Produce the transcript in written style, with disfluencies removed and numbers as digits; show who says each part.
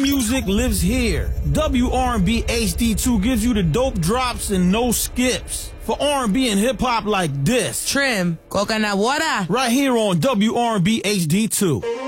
Speaker 1: music lives here. WRB HD2 gives you the dope drops and no skips. For R&B and hip-hop like this.
Speaker 2: Trim, coconut water.
Speaker 1: Right here on WRB HD2.